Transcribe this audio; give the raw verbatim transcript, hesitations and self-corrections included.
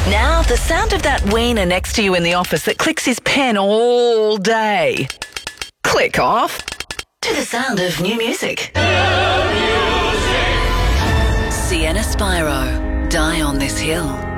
Now, the sound of that wiener next to you in the office that clicks his pen all day. Click off to the sound of new music. Sienna Spyro, Die on This Hill.